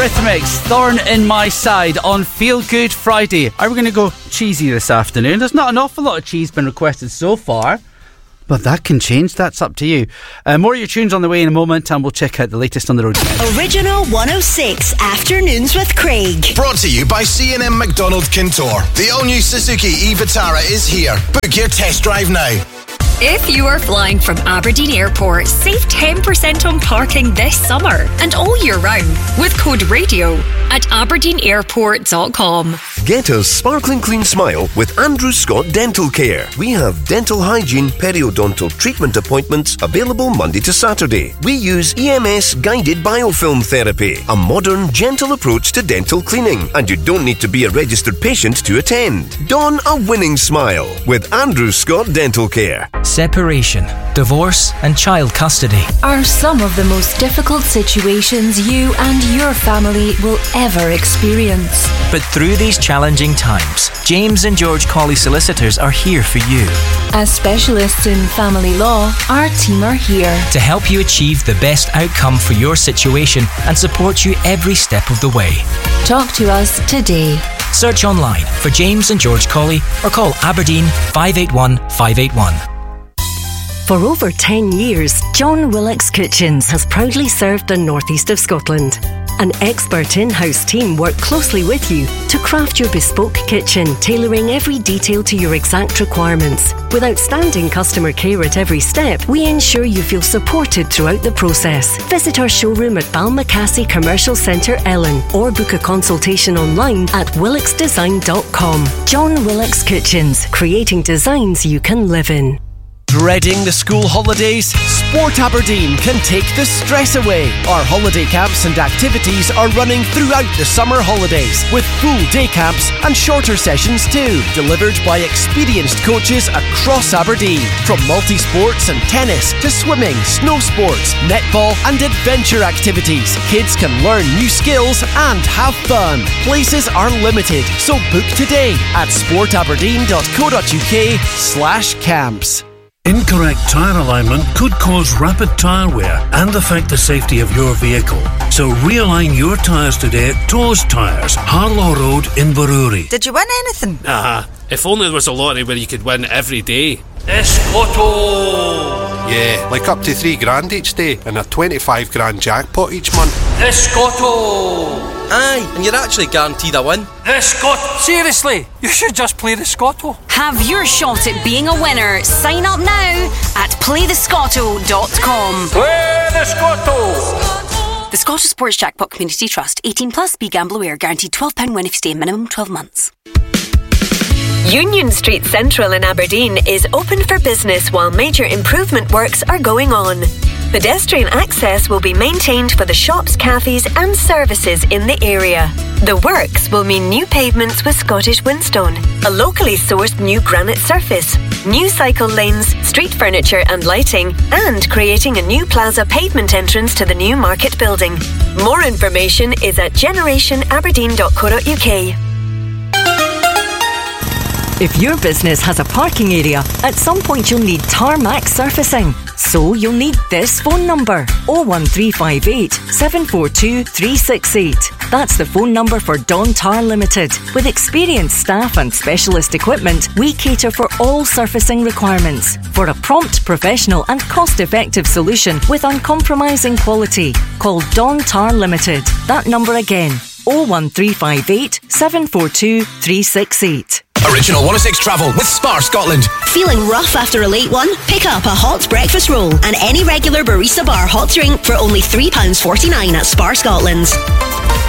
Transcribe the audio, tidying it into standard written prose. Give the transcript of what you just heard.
Eurythmics, Thorn in My Side on Feel Good Friday. Are we going to go cheesy this afternoon? There's not an awful lot of cheese been requested so far, but that can change. That's up to you. More of your tunes on the way in a moment, and we'll check out the latest on the road. Original 106 Afternoons with Craig. Brought to you by C&M Macdonald Kintor. The all-new Suzuki e-Vitara is here. Book your test drive now. If you are flying from Aberdeen Airport, save 10% on parking this summer and all year round with code RADIO at aberdeenairport.com. Get a sparkling clean smile with Andrew Scott Dental Care. We have dental hygiene, periodontal treatment appointments available Monday to Saturday. We use EMS guided biofilm therapy, a modern, gentle approach to dental cleaning, and you don't need to be a registered patient to attend. Don a winning smile with Andrew Scott Dental Care. Separation, divorce and child custody are some of the most difficult situations you and your family will ever experience. But through these challenging times, James and George Colley Solicitors are here for you. As specialists in family law, our team are here to help you achieve the best outcome for your situation and support you every step of the way. Talk to us today. Search online for James and George Colley or call Aberdeen 581 581. For over 10 years, John Willock's Kitchens has proudly served the northeast of Scotland. An expert in-house team work closely with you to craft your bespoke kitchen, tailoring every detail to your exact requirements. With outstanding customer care at every step, we ensure you feel supported throughout the process. Visit our showroom at Balmacassey Commercial Centre, Ellen, or book a consultation online at willocksdesign.com. John Willock's Kitchens, creating designs you can live in. Dreading the school holidays? Sport Aberdeen can take the stress away. Our holiday camps and activities are running throughout the summer holidays with full day camps and shorter sessions too, delivered by experienced coaches across Aberdeen. From multi-sports and tennis to swimming, snow sports, netball and adventure activities, kids can learn new skills and have fun. Places are limited, so book today at sportaberdeen.co.uk/camps. Incorrect tyre alignment could cause rapid tyre wear and affect the safety of your vehicle. So realign your tyres today at Toes Tyres, Harlaw Road, Inverurie. Did you win anything? Nah, if only there was a lottery where you could win every day. Escotto! Yeah, like up to $3,000 each day and a 25 grand jackpot each month. Escotto! Aye, and you're actually guaranteed a win. The Scotto! Seriously, you should just play the Scotto. Have your shot at being a winner. Sign up now at playthescotto.com. Play the Scotto! The Scottish Sports Jackpot Community Trust. 18 plus. Be gamble aware. Guaranteed £12 win if you stay minimum 12 months. Union Street Central in Aberdeen is open for business while major improvement works are going on. Pedestrian access will be maintained for the shops, cafes and services in the area. The works will mean new pavements with Scottish Whinstone, a locally sourced new granite surface, new cycle lanes, street furniture and lighting, and creating a new plaza pavement entrance to the new market building. More information is at generationaberdeen.co.uk. If your business has a parking area, at some point you'll need tarmac surfacing. So you'll need this phone number, 01358 742 368. That's the phone number for Don Tar Limited. With experienced staff and specialist equipment, we cater for all surfacing requirements. For a prompt, professional and cost-effective solution with uncompromising quality, call Don Tar Limited. That number again, 01358 742 368. Original 106 Travel with Spar Scotland. Feeling rough after a late one? Pick up a hot breakfast roll and any regular barista bar hot drink for only £3.49 at Spar Scotland.